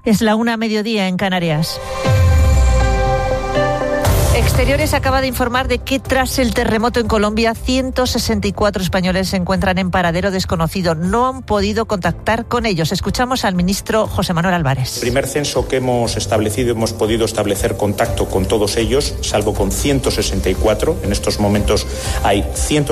Es la 1:00 en Canarias. Exteriores acaba de informar de que tras el terremoto en Colombia, 164 españoles se encuentran en paradero desconocido. No han podido contactar con ellos. Escuchamos al ministro José Manuel Álvarez. El primer censo que hemos establecido, hemos podido establecer contacto con todos ellos, salvo con 164. En estos momentos hay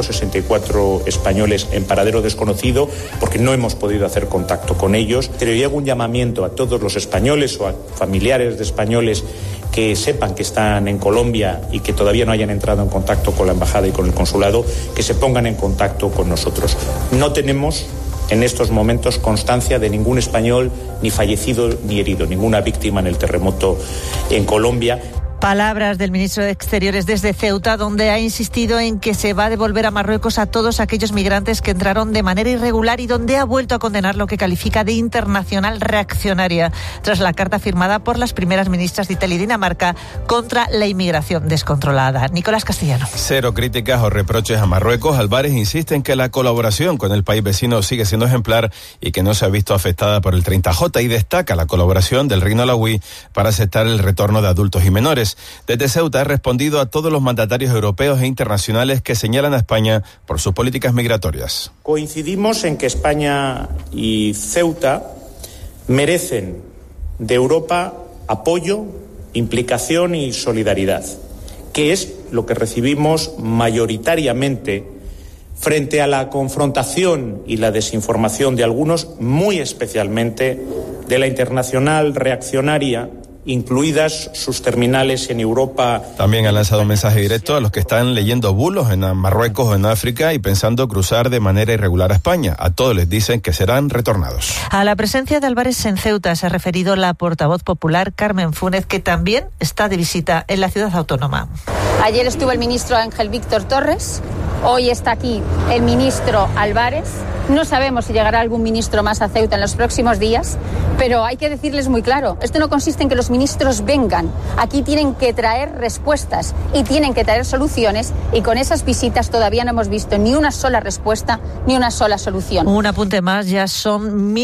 164 españoles en paradero desconocido porque no hemos podido hacer contacto con ellos. Pero yo hago un llamamiento a todos los españoles o a familiares de españoles que sepan que están en Colombia y que todavía no hayan entrado en contacto con la embajada y con el consulado, que se pongan en contacto con nosotros. No tenemos en estos momentos constancia de ningún español ni fallecido ni herido, ninguna víctima en el terremoto en Colombia. Palabras del ministro de Exteriores desde Ceuta, donde ha insistido en que se va a devolver a Marruecos a todos aquellos migrantes que entraron de manera irregular y donde ha vuelto a condenar lo que califica de internacional reaccionaria tras la carta firmada por las primeras ministras de Italia y Dinamarca contra la inmigración descontrolada. Nicolás Castellano. Cero críticas o reproches a Marruecos. Álvarez insiste en que la colaboración con el país vecino sigue siendo ejemplar y que no se ha visto afectada por el 30J, y destaca la colaboración del Reino Alauí para aceptar el retorno de adultos y menores. Desde Ceuta ha respondido a todos los mandatarios europeos e internacionales que señalan a España por sus políticas migratorias. Coincidimos en que España y Ceuta merecen de Europa apoyo, implicación y solidaridad, que es lo que recibimos mayoritariamente frente a la confrontación y la desinformación de algunos, muy especialmente de la internacional reaccionaria, incluidas sus terminales en Europa. También ha lanzado un mensaje directo a los que están leyendo bulos en Marruecos o en África y pensando cruzar de manera irregular a España. A todos les dicen que serán retornados. A la presencia de Álvarez en Ceuta se ha referido la portavoz popular Carmen Fúnez, que también está de visita en la ciudad autónoma. Ayer estuvo el ministro Ángel Víctor Torres, hoy está aquí el ministro Álvarez. No sabemos si llegará algún ministro más a Ceuta en los próximos días, pero hay que decirles muy claro, esto no consiste en que los ministros vengan, aquí tienen que traer respuestas y tienen que traer soluciones, y con esas visitas todavía no hemos visto ni una sola respuesta ni una sola solución. Un apunte más, ya son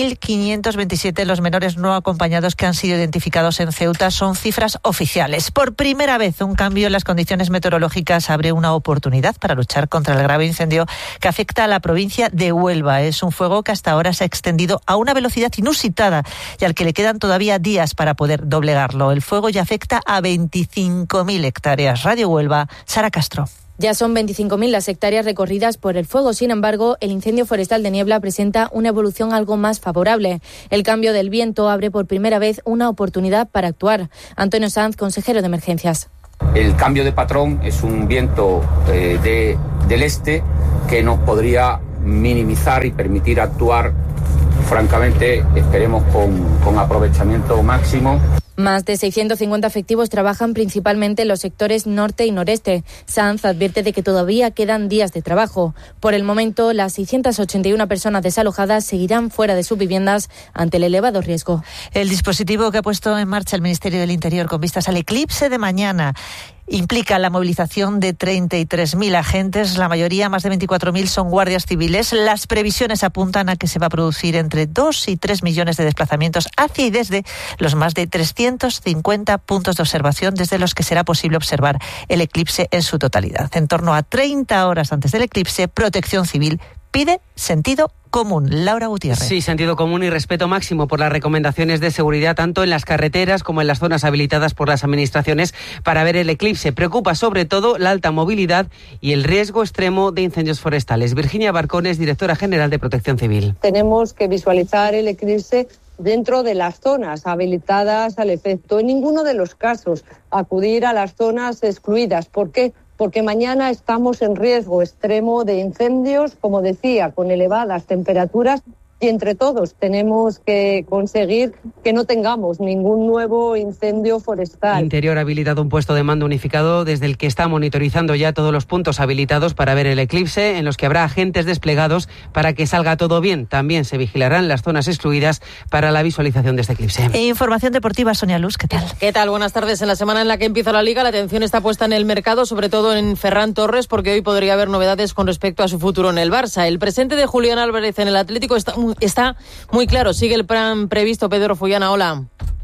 1.527 los menores no acompañados que han sido identificados en Ceuta, son cifras oficiales. Por primera vez, un cambio en las condiciones meteorológicas abre una oportunidad para luchar contra el grave incendio que afecta a la provincia de Huelva. Es un fuego que hasta ahora se ha extendido a una velocidad inusitada y al que le quedan todavía días para poder doblegarlo. El fuego ya afecta a 25.000 hectáreas. Radio Huelva, Sara Castro. Ya son 25.000 las hectáreas recorridas por el fuego. Sin embargo, el incendio forestal de Niebla presenta una evolución algo más favorable. El cambio del viento abre por primera vez una oportunidad para actuar. Antonio Sanz, consejero de Emergencias. El cambio de patrón es un viento del este que nos podría minimizar y permitir actuar, francamente, esperemos con aprovechamiento máximo. Más de 650 efectivos trabajan principalmente en los sectores norte y noreste. Sanz advierte de que todavía quedan días de trabajo. Por el momento, las 681 personas desalojadas seguirán fuera de sus viviendas ante el elevado riesgo. El dispositivo que ha puesto en marcha el Ministerio del Interior con vistas al eclipse de mañana implica la movilización de 33.000 agentes, la mayoría, más de 24.000, son guardias civiles. Las previsiones apuntan a que se va a producir entre 2 y 3 millones de desplazamientos hacia y desde los más de 350 puntos de observación desde los que será posible observar el eclipse en su totalidad. En torno a 30 horas antes del eclipse, Protección Civil pide sentido común. Laura Gutiérrez. Sí, sentido común y respeto máximo por las recomendaciones de seguridad tanto en las carreteras como en las zonas habilitadas por las administraciones para ver el eclipse. Preocupa sobre todo la alta movilidad y el riesgo extremo de incendios forestales. Virginia Barcones, directora general de Protección Civil. Tenemos que visualizar el eclipse dentro de las zonas habilitadas al efecto. En ninguno de los casos acudir a las zonas excluidas. ¿Por qué? Porque mañana estamos en riesgo extremo de incendios, como decía, con elevadas temperaturas, y entre todos tenemos que conseguir que no tengamos ningún nuevo incendio forestal. Interior ha habilitado un puesto de mando unificado desde el que está monitorizando ya todos los puntos habilitados para ver el eclipse, en los que habrá agentes desplegados para que salga todo bien. También se vigilarán las zonas excluidas para la visualización de este eclipse. Información deportiva, Sonia Luz, ¿qué tal? ¿Qué tal? Buenas tardes. En la semana en la que empieza la Liga, la atención está puesta en el mercado, sobre todo en Ferran Torres, porque hoy podría haber novedades con respecto a su futuro en el Barça. El presente de Julián Álvarez en el Atlético está muy claro. Sigue el plan previsto. Pedro Fullana, hola.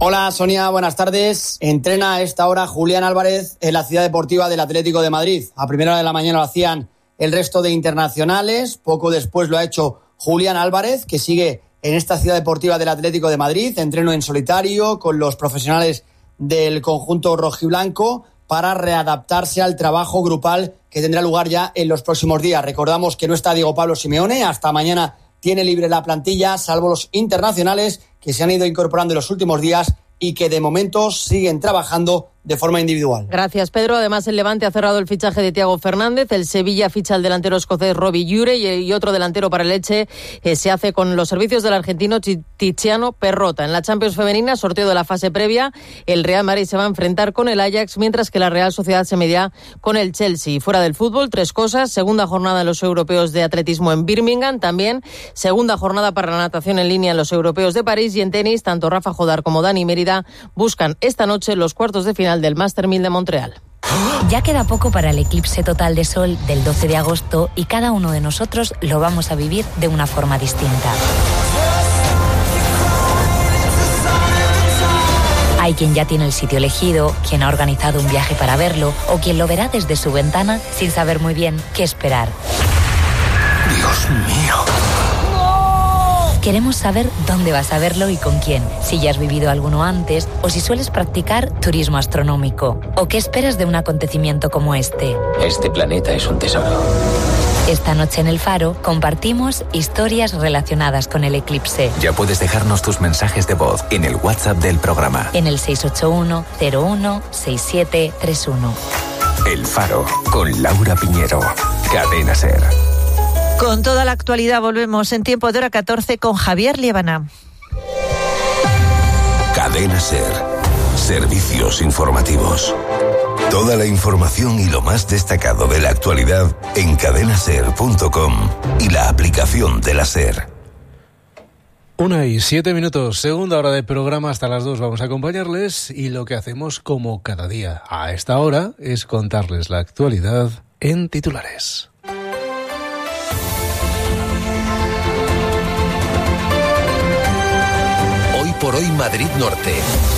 Hola Sonia, buenas tardes. Entrena a esta hora Julián Álvarez en la Ciudad Deportiva del Atlético de Madrid. A primera hora de la mañana lo hacían el resto de internacionales. Poco después lo ha hecho Julián Álvarez, que sigue en esta Ciudad Deportiva del Atlético de Madrid. Entreno en solitario con los profesionales del conjunto rojiblanco para readaptarse al trabajo grupal que tendrá lugar ya en los próximos días. Recordamos que no está Diego Pablo Simeone. Hasta mañana tiene libre la plantilla, salvo los internacionales que se han ido incorporando en los últimos días y que de momento siguen trabajando de forma individual. Gracias, Pedro. Además, el Levante ha cerrado el fichaje de Thiago Fernández. El Sevilla ficha al delantero escocés Robbie Ure y otro delantero para el Elche se hace con los servicios del argentino Tiziano Perrota. En la Champions femenina, sorteo de la fase previa, el Real Madrid se va a enfrentar con el Ajax, mientras que la Real Sociedad se medirá con el Chelsea. Fuera del fútbol, 3 cosas. Segunda jornada en los europeos de atletismo en Birmingham. También segunda jornada para la natación en línea en los europeos de París. Y en tenis, tanto Rafa Jodar como Dani Mérida buscan esta noche los cuartos de final del Master 1000 de Montreal. Ya queda poco para el eclipse total de sol del 12 de agosto y cada uno de nosotros lo vamos a vivir de una forma distinta. Hay quien ya tiene el sitio elegido, quien ha organizado un viaje para verlo o quien lo verá desde su ventana sin saber muy bien qué esperar. ¡Dios mío! Queremos saber dónde vas a verlo y con quién, si ya has vivido alguno antes o si sueles practicar turismo astronómico. ¿O qué esperas de un acontecimiento como este? Este planeta es un tesoro. Esta noche en El Faro compartimos historias relacionadas con el eclipse. Ya puedes dejarnos tus mensajes de voz en el WhatsApp del programa. En el 681 01 6731. El Faro, con Laura Piñero. Cadena SER. Con toda la actualidad volvemos en tiempo de hora 14 con Javier Liébana. Cadena SER. Servicios informativos. Toda la información y lo más destacado de la actualidad en cadenaser.com y la aplicación de la SER. 1:07, segunda hora de programa, hasta las 2 vamos a acompañarles y lo que hacemos como cada día a esta hora es contarles la actualidad en titulares. Por hoy Madrid Norte.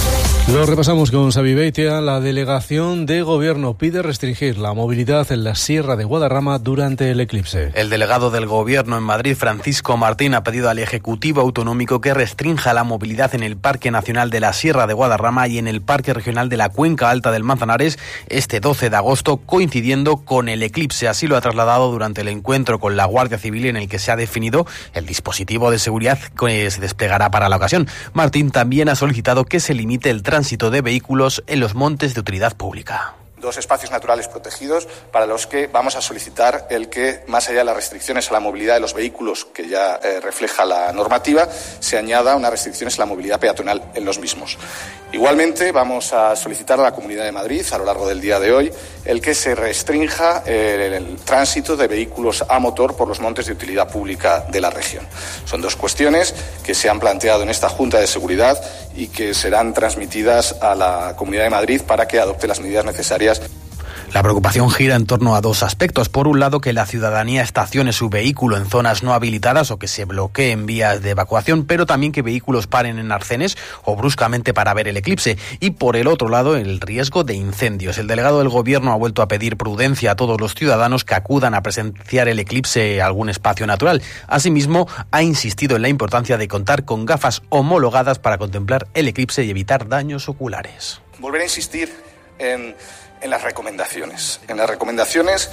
Lo repasamos con Xavi Beitia. La delegación de gobierno pide restringir la movilidad en la Sierra de Guadarrama durante el eclipse. El delegado del gobierno en Madrid, Francisco Martín, ha pedido al Ejecutivo Autonómico que restrinja la movilidad en el Parque Nacional de la Sierra de Guadarrama y en el Parque Regional de la Cuenca Alta del Manzanares este 12 de agosto, coincidiendo con el eclipse. Así lo ha trasladado durante el encuentro con la Guardia Civil, en el que se ha definido el dispositivo de seguridad que se desplegará para la ocasión. Martín también ha solicitado que se limite el tránsito de vehículos en los montes de utilidad pública. 2 espacios naturales protegidos para los que vamos a solicitar el que, más allá de las restricciones a la movilidad de los vehículos que ya refleja la normativa, se añada unas restricciones a la movilidad peatonal en los mismos. Igualmente, vamos a solicitar a la Comunidad de Madrid, a lo largo del día de hoy, el que se restrinja el tránsito de vehículos a motor por los montes de utilidad pública de la región. Son 2 cuestiones que se han planteado en esta Junta de Seguridad y que serán transmitidas a la Comunidad de Madrid para que adopte las medidas necesarias. La preocupación gira en torno a 2 aspectos. Por un lado, que la ciudadanía estacione su vehículo en zonas no habilitadas o que se bloqueen vías de evacuación, pero también que vehículos paren en arcenes o bruscamente para ver el eclipse. Y por el otro lado, el riesgo de incendios. El delegado del Gobierno ha vuelto a pedir prudencia a todos los ciudadanos que acudan a presenciar el eclipse a algún espacio natural. Asimismo, ha insistido en la importancia de contar con gafas homologadas para contemplar el eclipse y evitar daños oculares. Volver a insistir en las recomendaciones. En las recomendaciones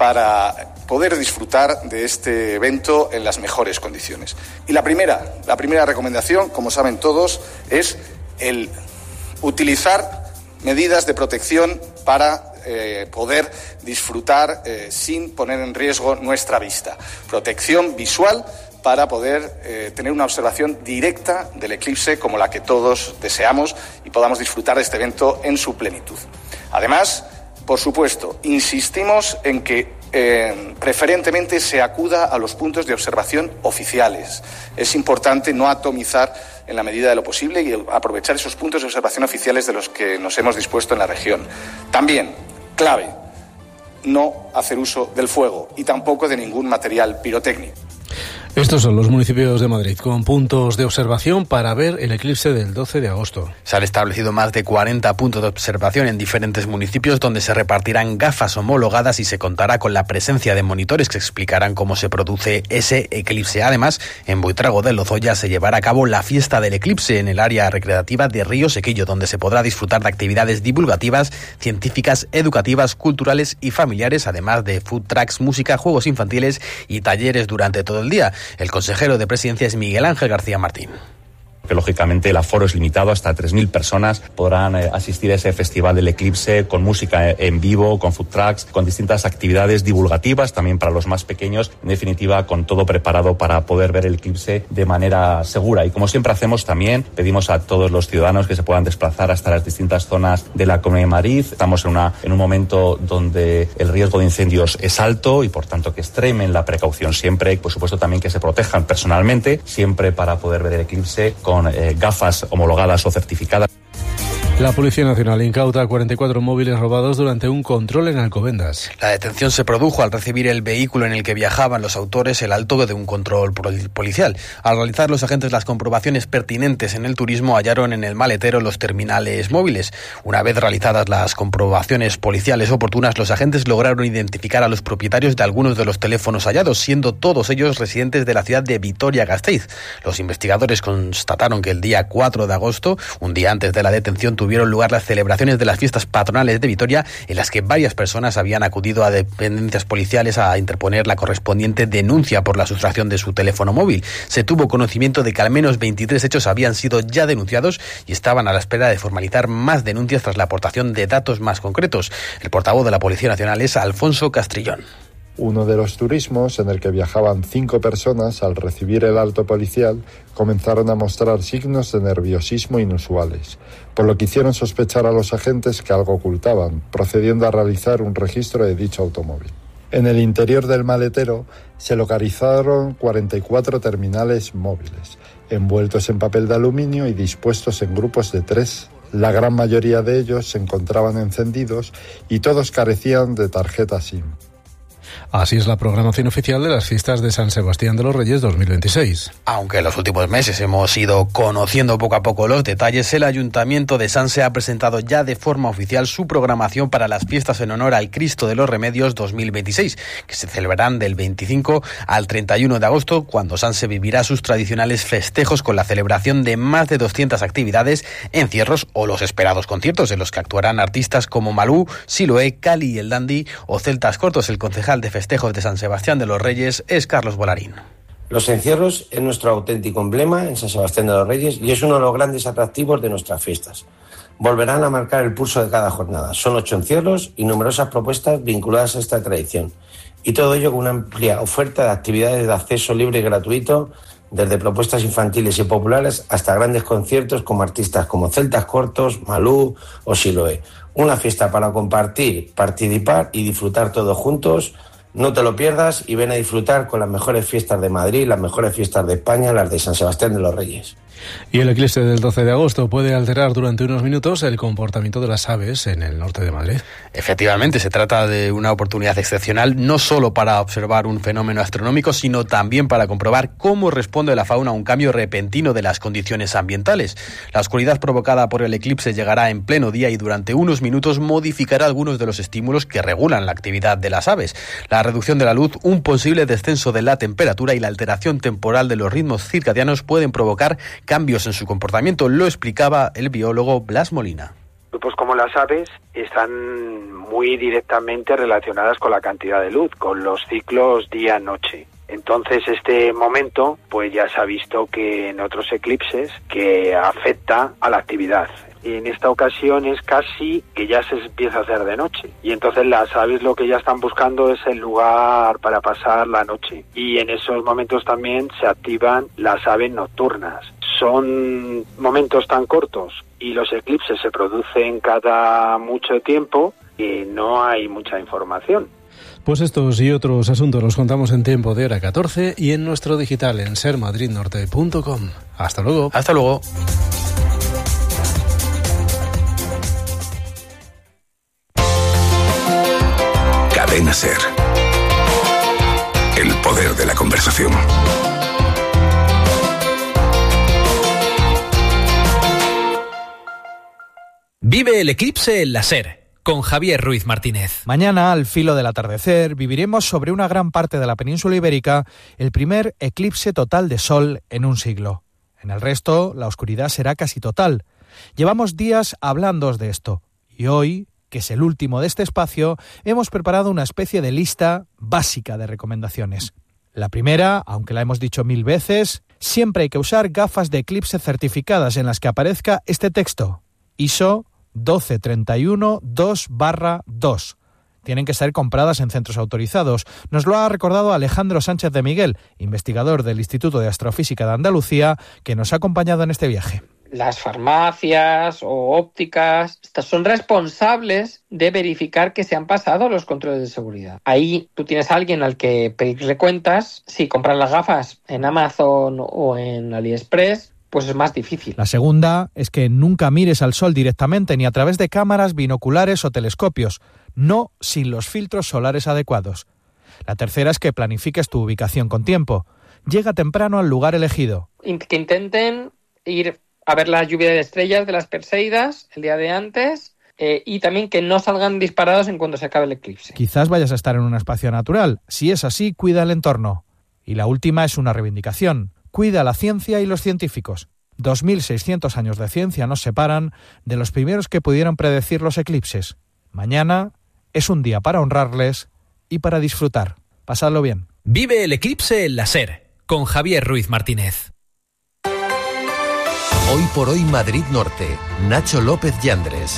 para poder disfrutar de este evento en las mejores condiciones. Y la primera recomendación, como saben todos, es el utilizar medidas de protección para poder disfrutar sin poner en riesgo nuestra vista. Protección visual para poder tener una observación directa del eclipse como la que todos deseamos y podamos disfrutar de este evento en su plenitud. Además, por supuesto, insistimos en que preferentemente se acuda a los puntos de observación oficiales. Es importante no atomizar en la medida de lo posible y aprovechar esos puntos de observación oficiales de los que nos hemos dispuesto en la región. También, clave, no hacer uso del fuego y tampoco de ningún material pirotécnico. Estos son los municipios de Madrid con puntos de observación para ver el eclipse del 12 de agosto. Se han establecido más de 40 puntos de observación en diferentes municipios donde se repartirán gafas homologadas y se contará con la presencia de monitores que explicarán cómo se produce ese eclipse. Además, en Buitrago de Lozoya se llevará a cabo la fiesta del eclipse en el área recreativa de Río Sequillo, donde se podrá disfrutar de actividades divulgativas, científicas, educativas, culturales y familiares, además de food trucks, música, juegos infantiles y talleres durante todo el día. El consejero de Presidencia es Miguel Ángel García Martín. Que lógicamente el aforo es limitado, hasta 3.000 personas podrán asistir a ese festival del eclipse con música en vivo, con food trucks, con distintas actividades divulgativas también para los más pequeños, en definitiva con todo preparado para poder ver el eclipse de manera segura. Y como siempre hacemos también, pedimos a todos los ciudadanos que se puedan desplazar hasta las distintas zonas de la Comunidad de Madrid. Estamos en un momento donde el riesgo de incendios es alto y por tanto que extremen la precaución siempre, y por supuesto también que se protejan personalmente, siempre para poder ver el eclipse con gafas homologadas o certificadas. La Policía Nacional incauta 44 móviles robados durante un control en Alcobendas. La detención se produjo al recibir el vehículo en el que viajaban los autores el alto de un control policial. Al realizar los agentes las comprobaciones pertinentes en el turismo, hallaron en el maletero los terminales móviles. Una vez realizadas las comprobaciones policiales oportunas, los agentes lograron identificar a los propietarios de algunos de los teléfonos hallados, siendo todos ellos residentes de la ciudad de Vitoria-Gasteiz. Los investigadores constataron que el día 4 de agosto, un día antes de la detención, tuvieron lugar las celebraciones de las fiestas patronales de Vitoria, en las que varias personas habían acudido a dependencias policiales a interponer la correspondiente denuncia por la sustracción de su teléfono móvil. Se tuvo conocimiento de que al menos 23 hechos habían sido ya denunciados y estaban a la espera de formalizar más denuncias tras la aportación de datos más concretos. El portavoz de la Policía Nacional es Alfonso Castrillón. Uno de los turismos, en el que viajaban 5 personas, al recibir el alto policial, comenzaron a mostrar signos de nerviosismo inusuales, por lo que hicieron sospechar a los agentes que algo ocultaban, procediendo a realizar un registro de dicho automóvil. En el interior del maletero se localizaron 44 terminales móviles, envueltos en papel de aluminio y dispuestos en grupos de 3. La gran mayoría de ellos se encontraban encendidos y todos carecían de tarjeta SIM. Así es la programación oficial de las fiestas de San Sebastián de los Reyes 2026. Aunque en los últimos meses hemos ido conociendo poco a poco los detalles, el Ayuntamiento de Sanse ha presentado ya de forma oficial su programación para las fiestas en honor al Cristo de los Remedios 2026, que se celebrarán del 25 al 31 de agosto, cuando Sanse vivirá sus tradicionales festejos con la celebración de más de 200 actividades, encierros o los esperados conciertos en los que actuarán artistas como Malú, Siloé, Cali y el Dandy o Celtas Cortos. El concejal de festejos de San Sebastián de los Reyes es Carlos Volarín. Los encierros es nuestro auténtico emblema en San Sebastián de los Reyes y es uno de los grandes atractivos de nuestras fiestas. Volverán a marcar el pulso de cada jornada. Son 8 encierros y numerosas propuestas vinculadas a esta tradición. Y todo ello con una amplia oferta de actividades de acceso libre y gratuito, desde propuestas infantiles y populares hasta grandes conciertos como artistas como Celtas Cortos, Malú o Siloé. Una fiesta para compartir, participar y disfrutar todos juntos. No te lo pierdas y ven a disfrutar con las mejores fiestas de Madrid, las mejores fiestas de España, las de San Sebastián de los Reyes. Y el eclipse del 12 de agosto puede alterar durante unos minutos el comportamiento de las aves en el norte de Madrid. Efectivamente, se trata de una oportunidad excepcional, no solo para observar un fenómeno astronómico, sino también para comprobar cómo responde la fauna a un cambio repentino de las condiciones ambientales. La oscuridad provocada por el eclipse llegará en pleno día y durante unos minutos modificará algunos de los estímulos que regulan la actividad de las aves. La reducción de la luz, un posible descenso de la temperatura y la alteración temporal de los ritmos circadianos pueden provocar cambios en su comportamiento, lo explicaba el biólogo Blas Molina. Grupos como las aves están muy directamente relacionadas con la cantidad de luz, con los ciclos día-noche. Entonces este momento pues ya se ha visto que en otros eclipses que afecta a la actividad. Y en esta ocasión es casi que ya se empieza a hacer de noche. Y entonces las aves lo que ya están buscando es el lugar para pasar la noche. Y en esos momentos también se activan las aves nocturnas. Son momentos tan cortos y los eclipses se producen cada mucho tiempo que no hay mucha información. Pues estos y otros asuntos los contamos en Tiempo de Hora 14 y en nuestro digital en sermadridnorte.com. Hasta luego. Hasta luego. Cadena SER. El poder de la conversación. Vive el eclipse en la SER, con Javier Ruiz Martínez. Mañana, al filo del atardecer, viviremos sobre una gran parte de la península ibérica el primer eclipse total de sol en un siglo. En el resto, la oscuridad será casi total. Llevamos días hablando de esto, y hoy, que es el último de este espacio, hemos preparado una especie de lista básica de recomendaciones. La primera, aunque la hemos dicho 1000 veces, siempre hay que usar gafas de eclipse certificadas en las que aparezca este texto: ISO 12312/2. Tienen que ser compradas en centros autorizados. Nos lo ha recordado Alejandro Sánchez de Miguel, investigador del Instituto de Astrofísica de Andalucía, que nos ha acompañado en este viaje. Las farmacias o ópticas, estas son responsables de verificar que se han pasado los controles de seguridad. Ahí tú tienes a alguien al que pedirle cuentas. Si compras las gafas en Amazon o en AliExpress, pues es más difícil. La segunda es que nunca mires al sol directamente ni a través de cámaras, binoculares o telescopios, no sin los filtros solares adecuados. La tercera es que planifiques tu ubicación con tiempo. Llega temprano al lugar elegido. Que intenten ir a ver la lluvia de estrellas de las Perseidas el día de antes, y también que no salgan disparados en cuanto se acabe el eclipse. Quizás vayas a estar en un espacio natural. Si es así, cuida el entorno. Y la última es una reivindicación. Cuida la ciencia y los científicos. 2600 años de ciencia nos separan de los primeros que pudieron predecir los eclipses. Mañana es un día para honrarles y para disfrutar. Pasadlo bien. Vive el eclipse en la SER, con Javier Ruiz Martínez. Hoy por hoy Madrid Norte, Nacho López Yandres.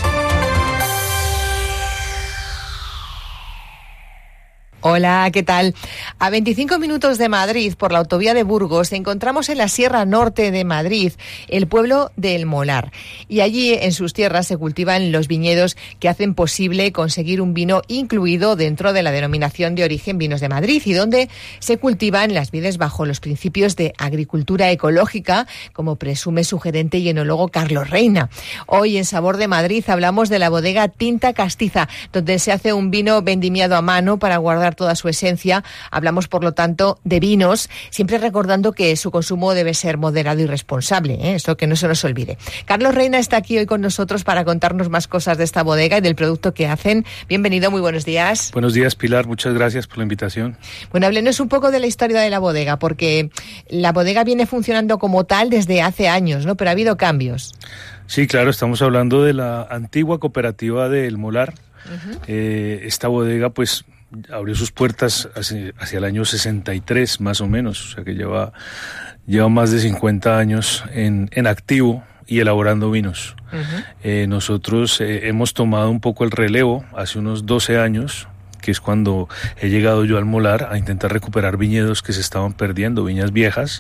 Hola, ¿qué tal? A 25 minutos de Madrid, por la autovía de Burgos, encontramos en la Sierra Norte de Madrid el pueblo de El Molar. Y allí, en sus tierras, se cultivan los viñedos que hacen posible conseguir un vino incluido dentro de la denominación de origen Vinos de Madrid, y donde se cultivan las vides bajo los principios de agricultura ecológica, como presume su gerente y enólogo Carlos Reina. Hoy, en Sabor de Madrid, hablamos de la bodega Tinta Castiza, donde se hace un vino vendimiado a mano para guardar toda su esencia. Hablamos, por lo tanto, de vinos, siempre recordando que su consumo debe ser moderado y responsable, esto que no se nos olvide. Carlos Reina está aquí hoy con nosotros para contarnos más cosas de esta bodega y del producto que hacen. Bienvenido, muy buenos días. Buenos días, Pilar, muchas gracias por la invitación. Bueno, háblenos un poco de la historia de la bodega, porque la bodega viene funcionando como tal desde hace años, ¿no? Pero ha habido cambios. Sí, claro, estamos hablando de la antigua cooperativa de El Molar. Esta bodega, pues, abrió sus puertas hacia el año 63, más o menos, o sea que lleva más de 50 años en activo y elaborando vinos. Nosotros hemos tomado un poco el relevo hace unos 12 años, que es cuando he llegado yo al Molar a intentar recuperar viñedos que se estaban perdiendo, viñas viejas,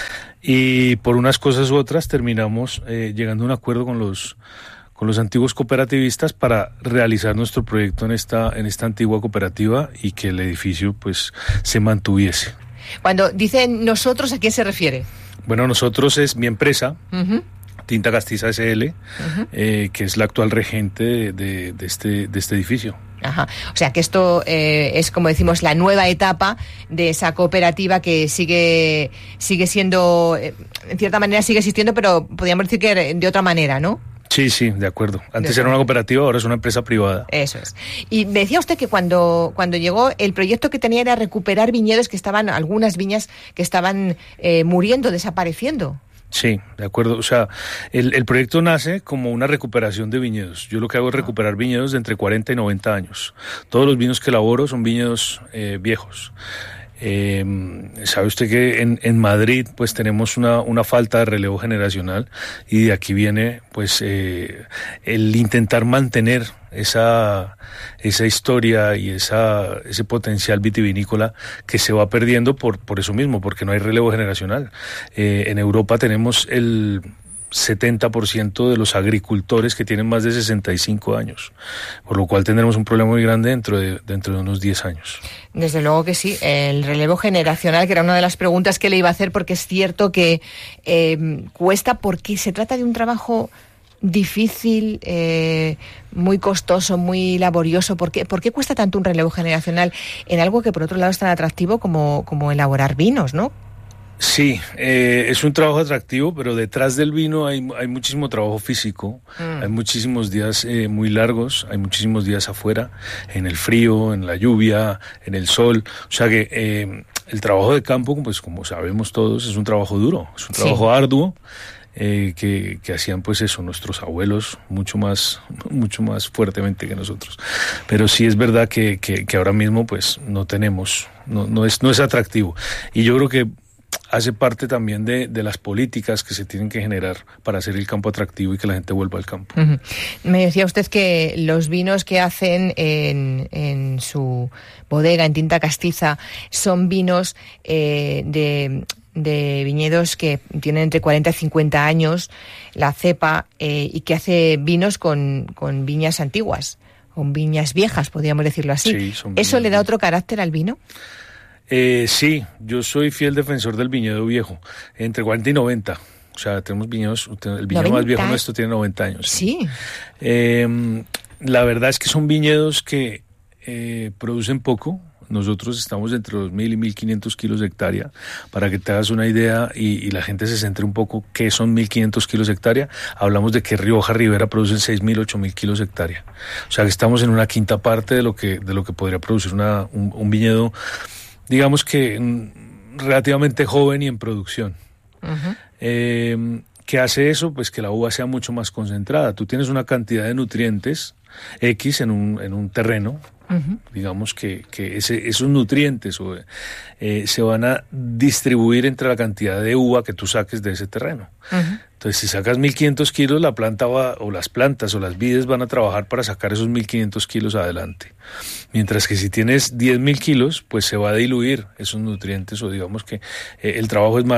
y por unas cosas u otras terminamos llegando a un acuerdo con los antiguos cooperativistas para realizar nuestro proyecto en esta antigua cooperativa y que el edificio pues se mantuviese. Cuando dicen nosotros, ¿a quién se refiere? Bueno, nosotros es mi empresa, Tinta Castiza S.L., que es la actual regente de este edificio. Ajá. O sea que esto es, como decimos, la nueva etapa de esa cooperativa que sigue siendo, en cierta manera sigue existiendo, pero podríamos decir que de otra manera, ¿no? Sí, de acuerdo. Antes era una cooperativa, ahora es una empresa privada. Eso es. Y me decía usted que cuando llegó, el proyecto que tenía era recuperar viñedos que estaban, algunas viñas que estaban muriendo, desapareciendo. Sí, de acuerdo. O sea, el proyecto nace como una recuperación de viñedos. Yo lo que hago es recuperar viñedos de entre 40 y 90 años. Todos los vinos que elaboro son viñedos viejos. Sabe usted que en Madrid pues tenemos una falta de relevo generacional, y de aquí viene pues el intentar mantener esa historia y ese potencial vitivinícola que se va perdiendo por eso mismo, porque no hay relevo generacional. En Europa tenemos el 70% de los agricultores que tienen más de 65 años, por lo cual tendremos un problema muy grande dentro de unos 10 años. Desde luego que sí, el relevo generacional, que era una de las preguntas que le iba a hacer, porque es cierto que cuesta, porque se trata de un trabajo difícil, muy costoso, muy laborioso. ¿Por qué cuesta tanto un relevo generacional en algo que por otro lado es tan atractivo como elaborar vinos, no? Sí, es un trabajo atractivo, pero detrás del vino hay muchísimo trabajo físico, hay muchísimos días muy largos, hay muchísimos días afuera, en el frío, en la lluvia, en el sol, o sea que el trabajo de campo, pues como sabemos todos, es un trabajo duro, es un trabajo arduo, que hacían pues eso nuestros abuelos mucho más fuertemente que nosotros, pero sí es verdad que ahora mismo pues no tenemos, no es atractivo, y yo creo que hace parte también de las políticas que se tienen que generar para hacer el campo atractivo y que la gente vuelva al campo. Uh-huh. Me decía usted que los vinos que hacen en su bodega, en Tinta Castiza, son vinos de viñedos que tienen entre 40 y 50 años, la cepa, y que hace vinos con viñas antiguas, con viñas viejas, podríamos decirlo así. Sí, ¿eso le da otro carácter al vino? Sí, yo soy fiel defensor del viñedo viejo, entre 40 y 90. O sea, tenemos viñedos, el viñedo 90. Más viejo nuestro tiene 90 años. Sí. La verdad es que son viñedos que producen poco. Nosotros estamos entre los 1.000 y 1.500 kilos de hectárea, para que te hagas una idea y la gente se centre un poco qué son 1.500 kilos de hectárea. Hablamos de que Rioja Ribera producen 6.000, 8.000 kilos de hectárea. O sea que estamos en una quinta parte de lo que podría producir un viñedo, digamos que relativamente joven y en producción. Uh-huh. ¿Qué hace eso? Pues que la uva sea mucho más concentrada. Tú tienes una cantidad de nutrientes X en un terreno. Uh-huh. Digamos que esos nutrientes se van a distribuir entre la cantidad de uva que tú saques de ese terreno. Uh-huh. Entonces, si sacas 1.500 kilos, la planta o las plantas o las vides van a trabajar para sacar esos 1.500 kilos adelante. Mientras que si tienes 10.000 kilos, pues se va a diluir esos nutrientes, o digamos que el trabajo es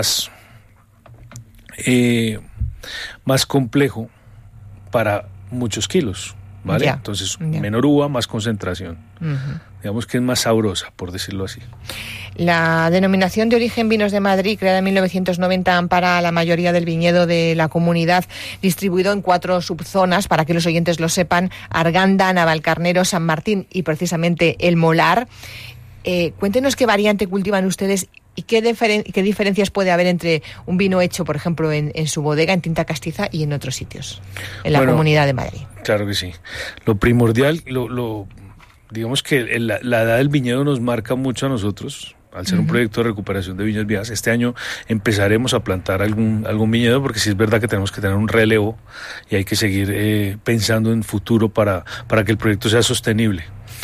más complejo para muchos kilos. ¿Vale? Ya, entonces, menor uva, más concentración. Uh-huh. Digamos que es más sabrosa, por decirlo así. La denominación de origen Vinos de Madrid, creada en 1990, ampara a la mayoría del viñedo de la comunidad, distribuido en 4 subzonas, para que los oyentes lo sepan: Arganda, Navalcarnero, San Martín y precisamente El Molar. Cuéntenos qué variante cultivan ustedes y qué diferencias puede haber entre un vino hecho, por ejemplo, en su bodega, en Tinta Castiza, y en otros sitios, en la Comunidad de Madrid. Claro que sí. Lo primordial, digamos que la edad del viñedo nos marca mucho a nosotros, al ser un proyecto de recuperación de viñas viejas. Este año empezaremos a plantar algún viñedo, porque sí es verdad que tenemos que tener un relevo y hay que seguir pensando en futuro para que el proyecto sea sostenible.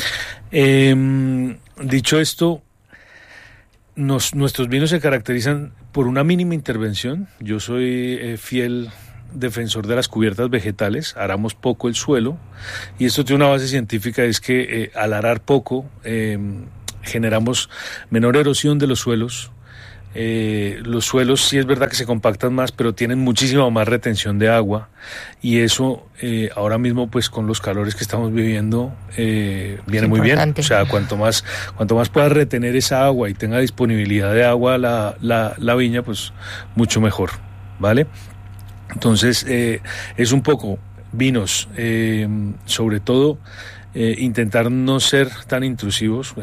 Dicho esto, nuestros vinos se caracterizan por una mínima intervención. Yo soy fiel defensor de las cubiertas vegetales. Aramos poco el suelo, y esto tiene una base científica: es que al arar poco generamos menor erosión de los suelos. Los suelos sí es verdad que se compactan más, pero tienen muchísima más retención de agua, y eso ahora mismo, pues con los calores que estamos viviendo, viene muy bien. O sea, cuanto más pueda retener esa agua y tenga disponibilidad de agua la viña, pues mucho mejor, ¿vale? Entonces es un poco vinos, sobre todo intentar no ser tan intrusivos,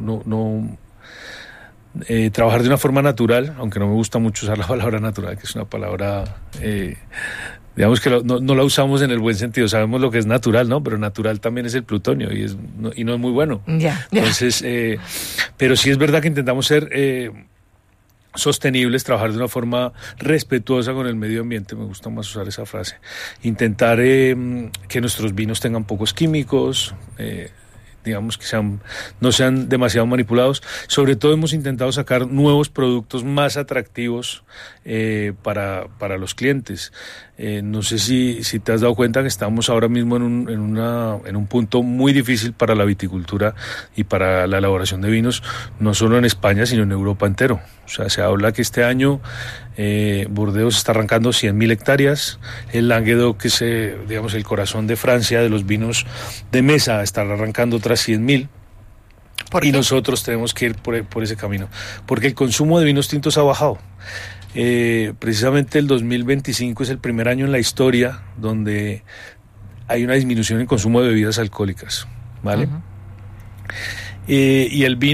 trabajar de una forma natural, aunque no me gusta mucho usar la palabra natural, que es una palabra, digamos que no la usamos en el buen sentido. Sabemos lo que es natural, ¿no? Pero natural también es el plutonio, y no es muy bueno. Ya. Entonces, pero sí es verdad que intentamos ser sostenibles, trabajar de una forma respetuosa con el medio ambiente. Me gusta más usar esa frase. Intentar que nuestros vinos tengan pocos químicos, digamos que no sean demasiado manipulados. Sobre todo hemos intentado sacar nuevos productos más atractivos para los clientes. No sé si te has dado cuenta que estamos ahora mismo en un punto muy difícil para la viticultura y para la elaboración de vinos, no solo en España, sino en Europa entero. O sea, se habla que este año Burdeos está arrancando 100.000 hectáreas, el Languedoc, que es digamos el corazón de Francia de los vinos de mesa, estará arrancando otras 100.000. Y nosotros tenemos que ir por ese camino, porque el consumo de vinos tintos ha bajado. Precisamente el 2025 es el primer año en la historia donde hay una disminución en consumo de bebidas alcohólicas, ¿vale? Uh-huh. Y el vino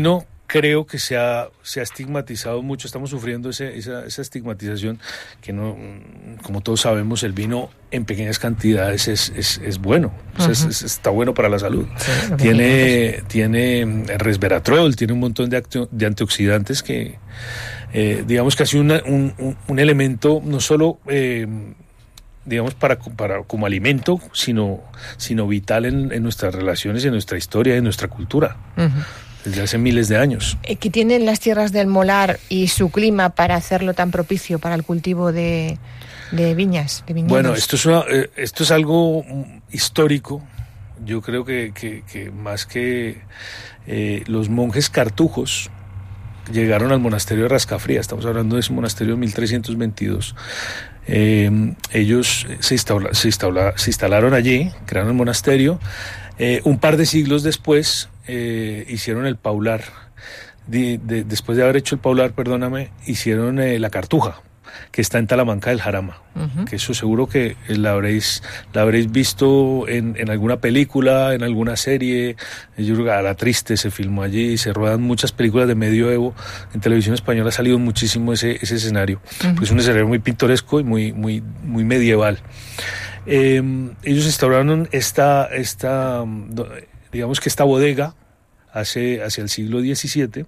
creo que se ha estigmatizado mucho, estamos sufriendo esa estigmatización, que no, como todos sabemos, el vino en pequeñas cantidades es bueno, está bueno para la salud. Sí, tiene resveratrol, tiene un montón de antioxidantes que, digamos que ha sido un elemento no solo digamos para como alimento, sino vital en nuestras relaciones, en nuestra historia, en nuestra cultura. Desde hace miles de años. ¿Qué tienen las tierras del Molar y su clima para hacerlo tan propicio para el cultivo de viñas, de viñedos? Bueno, esto es algo histórico. Yo creo que más que los monjes cartujos llegaron al monasterio de Rascafría, estamos hablando de ese monasterio de 1322. Ellos se instalaron allí, crearon el monasterio. Un par de siglos después hicieron el paular. Después de haber hecho el paular, hicieron la Cartuja, que está en Talamanca del Jarama. Que eso seguro que la habréis visto en alguna película, en alguna serie. Yo creo que A la Triste se filmó allí, se ruedan muchas películas de medioevo. En televisión española ha salido muchísimo ese escenario. Pues es un escenario muy pintoresco y muy medieval. Ellos instauraron esta bodega hacia el siglo XVII,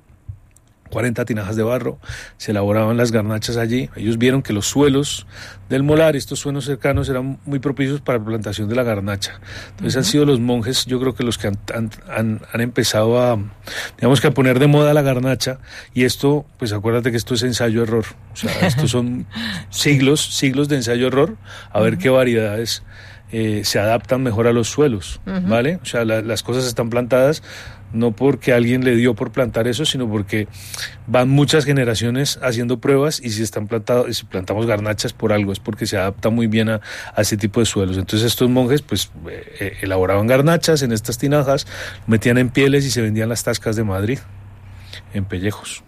40 tinajas de barro, se elaboraban las garnachas allí. Ellos vieron que los suelos del Molar, estos suelos cercanos, eran muy propicios para la plantación de la garnacha. Entonces han sido los monjes, yo creo que los que han empezado a poner de moda la garnacha, y esto, pues acuérdate que esto es ensayo-error, o sea, estos son siglos de ensayo-error, a ver qué variedades se adaptan mejor a los suelos, ¿vale? O sea, las cosas están plantadas no porque alguien le dio por plantar eso, sino porque van muchas generaciones haciendo pruebas, y si plantamos garnachas por algo, es porque se adapta muy bien a ese tipo de suelos. Entonces estos monjes pues elaboraban garnachas en estas tinajas, metían en pieles y se vendían las tascas de Madrid, en pellejos.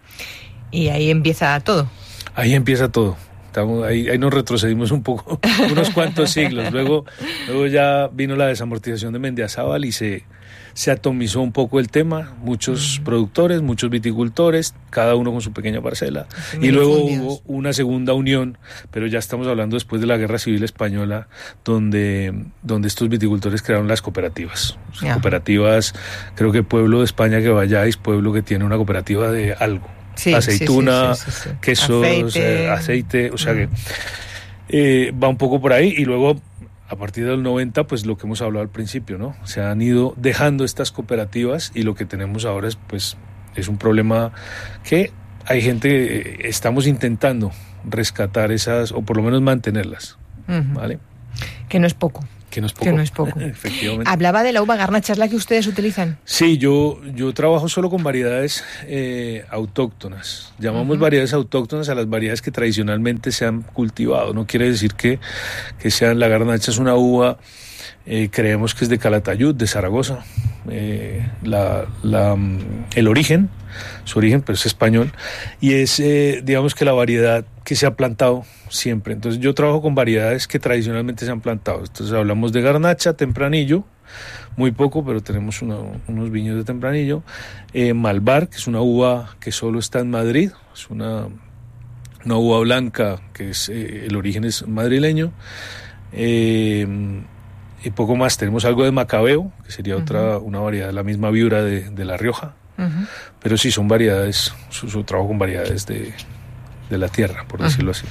Y ahí empieza todo. Ahí empieza todo. Ahí nos retrocedimos un poco, unos cuantos siglos. Luego ya vino la desamortización de Mendizábal y se atomizó un poco el tema. Muchos productores, muchos viticultores, cada uno con su pequeña parcela. Y luego hubo una segunda unión, pero ya estamos hablando después de la Guerra Civil Española, donde estos viticultores crearon las cooperativas. Cooperativas, creo que Pueblo de España que vayáis, pueblo que tiene una cooperativa de algo. Sí, aceituna, sí. Quesos, aceite, o sea que va un poco por ahí. Y luego, a partir del 90, pues lo que hemos hablado al principio, ¿no? Se han ido dejando estas cooperativas, y lo que tenemos ahora es un problema que hay gente, estamos intentando rescatar esas, o por lo menos mantenerlas, ¿vale? Que no es poco. Que no es poco. Efectivamente. Hablaba de la uva garnacha, ¿es la que ustedes utilizan? Sí, yo trabajo solo con variedades autóctonas. Llamamos variedades autóctonas a las variedades que tradicionalmente se han cultivado. No quiere decir que sean, la garnacha es una uva, creemos que es de Calatayud, de Zaragoza. El origen, su origen, pero es español, y es, digamos que la variedad que se ha plantado siempre. Entonces yo trabajo con variedades que tradicionalmente se han plantado. Entonces hablamos de garnacha, tempranillo, muy poco, pero tenemos unos viños de tempranillo. Malvar, que es una uva que solo está en Madrid, es una uva blanca que es el origen es madrileño. Y poco más. Tenemos algo de Macabeo, que sería una variedad de la misma viura de La Rioja. Pero sí, son variedades, su trabajo con variedades de la tierra, por decirlo así.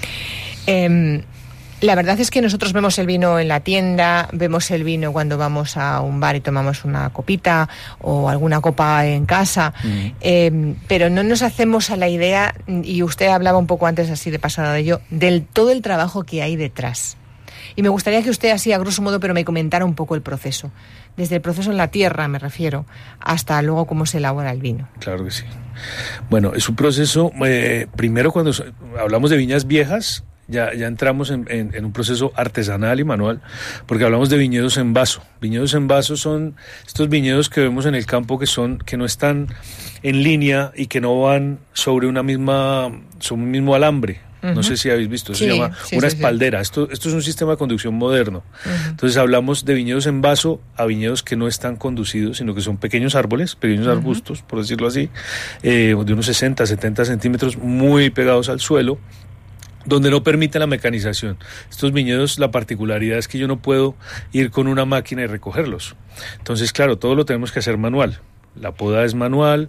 La verdad es que nosotros vemos el vino en la tienda, vemos el vino cuando vamos a un bar y tomamos una copita o alguna copa en casa, pero no nos hacemos a la idea, y usted hablaba un poco antes así de pasada de ello, del todo el trabajo que hay detrás. Y me gustaría que usted, así a grosso modo, pero me comentara un poco el proceso. Desde el proceso en la tierra, me refiero, hasta luego cómo se elabora el vino. Claro que sí. Bueno, es un proceso, primero cuando hablamos de viñas viejas, ya entramos en un proceso artesanal y manual, porque hablamos de viñedos en vaso. Viñedos en vaso son estos viñedos que vemos en el campo que no están en línea y que no van sobre un mismo alambre, No sé si habéis visto, eso se llama una espaldera. Esto es un sistema de conducción moderno. Entonces hablamos de viñedos en vaso a viñedos que no están conducidos, sino que son pequeños árboles, pequeños arbustos, por decirlo así, de unos 60, 70 centímetros, muy pegados al suelo, donde no permite la mecanización. Estos viñedos, la particularidad es que yo no puedo ir con una máquina y recogerlos. Entonces, claro, todo lo tenemos que hacer manual. La poda es manual,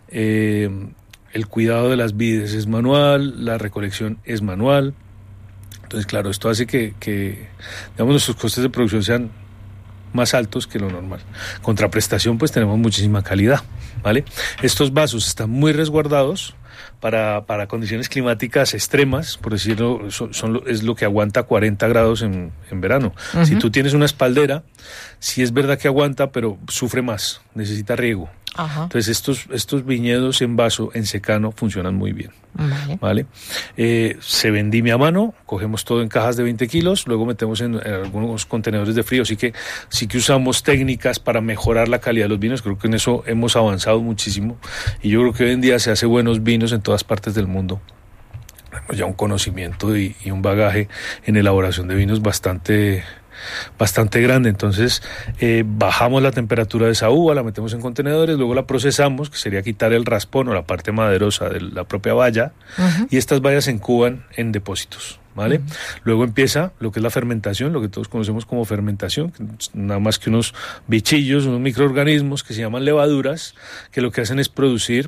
el cuidado de las vides es manual, la recolección es manual. Entonces, claro, esto hace que digamos, nuestros costes de producción sean más altos que lo normal. Contraprestación, pues tenemos muchísima calidad, ¿vale? Estos vasos están muy resguardados para condiciones climáticas extremas, por decirlo, es lo que aguanta 40 grados en verano. Si tú tienes una espaldera, sí es verdad que aguanta, pero sufre más, necesita riego. Entonces estos viñedos en vaso, en secano, funcionan muy bien. ¿Vale? Se vendimia a mano, cogemos todo en cajas de 20 kilos, luego metemos en algunos contenedores de frío. Así que sí que usamos técnicas para mejorar la calidad de los vinos. Creo que en eso hemos avanzado muchísimo y yo creo que hoy en día se hace buenos vinos en todas partes del mundo. Tenemos ya un conocimiento y un bagaje en elaboración de vinos bastante grande. Entonces bajamos la temperatura de esa uva, la metemos en contenedores, luego la procesamos, que sería quitar el raspón o la parte maderosa de la propia valla, y estas vallas se incuban en depósitos, ¿vale? Luego empieza lo que es la fermentación, lo que todos conocemos como fermentación, nada más que unos bichillos, unos microorganismos que se llaman levaduras, que lo que hacen es producir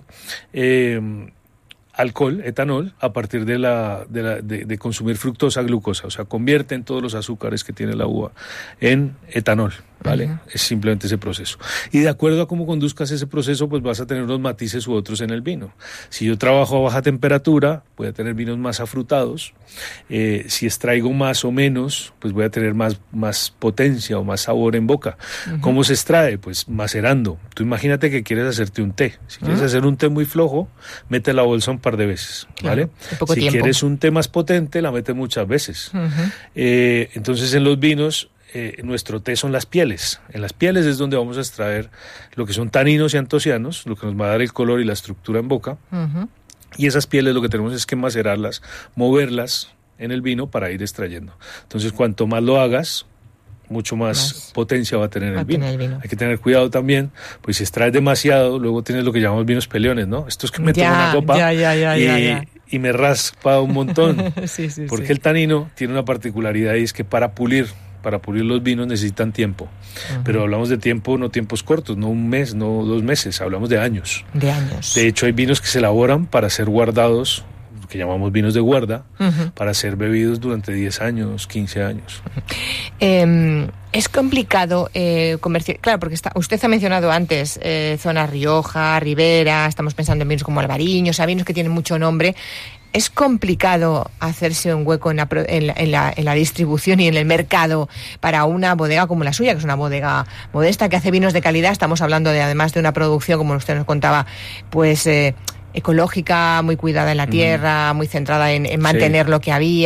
alcohol, etanol, a partir de consumir fructosa, glucosa, o sea, convierten todos los azúcares que tiene la uva en etanol, ¿vale? Es simplemente ese proceso. Y de acuerdo a cómo conduzcas ese proceso, pues vas a tener unos matices u otros en el vino. Si yo trabajo a baja temperatura, voy a tener vinos más afrutados. Si extraigo más o menos, pues voy a tener más potencia o más sabor en boca. ¿Cómo se extrae? Pues macerando. Tú imagínate que quieres hacerte un té. Si quieres hacer un té muy flojo, mete la bolsa un par de veces, ¿vale? Si quieres un té más potente, la metes muchas veces. Entonces en los vinos, nuestro té son las pieles. En las pieles es donde vamos a extraer lo que son taninos y antocianos, lo que nos va a dar el color y la estructura en boca. Y esas pieles lo que tenemos es que macerarlas, moverlas en el vino para ir extrayendo. Entonces, cuanto más lo hagas, mucho más potencia va a tener el vino. Hay que tener cuidado también, pues si extraes demasiado, luego tienes lo que llamamos vinos peleones, ¿no? Esto es que me tomo una copa y me raspa un montón. Porque el tanino tiene una particularidad y es que para pulir los vinos necesitan tiempo. Pero hablamos de tiempo, no tiempos cortos, no un mes, no 2 meses, hablamos de años. De hecho, hay vinos que se elaboran para ser guardados, que llamamos vinos de guarda, para ser bebidos durante 10 años, 15 años. Es complicado comerciar, claro, porque usted ha mencionado antes zona Rioja, Ribera, estamos pensando en vinos como Albariños, vinos que tienen mucho nombre. ¿Es complicado hacerse un hueco en la distribución y en el mercado para una bodega como la suya, que es una bodega modesta, que hace vinos de calidad? Estamos hablando además de una producción, como usted nos contaba, pues ecológica, muy cuidada en la tierra, muy centrada en mantener lo que había.